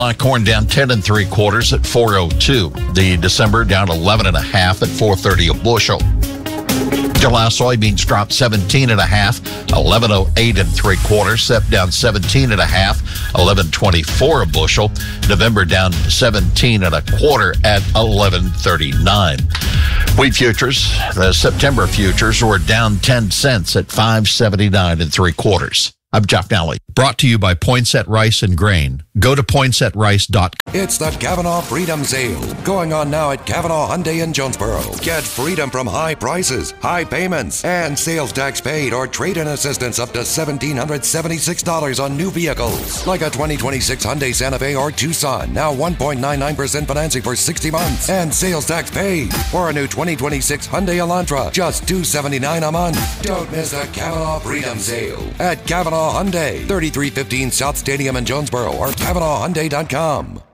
Corn down 10 3/4 at $4.02. The December down 11 1/2 at $4.30 a bushel. July soybeans dropped 17 1/2, $11.08 3/4. Sep down 17 1/2, $11.24 a bushel. November down 17 1/4 at $11.39. Wheat futures, the September futures were down 10 cents at $5.79 3/4. I'm Jeff Nally. Brought to you by Poinsett Rice and Grain. Go to poinsettrice.com. It's the Kavanaugh Freedom Sale, going on now at Kavanaugh Hyundai in Jonesboro. Get freedom from high prices, high payments, and sales tax paid or trade-in assistance up to $1,776 on new vehicles. Like a 2026 Hyundai Santa Fe or Tucson, now 1.99% financing for 60 months and sales tax paid. Or a new 2026 Hyundai Elantra, just $279 a month. Don't miss the Kavanaugh Freedom Sale at Kavanaugh Hyundai, 3315 South Stadium in Jonesboro or KavanaughHyundai.com.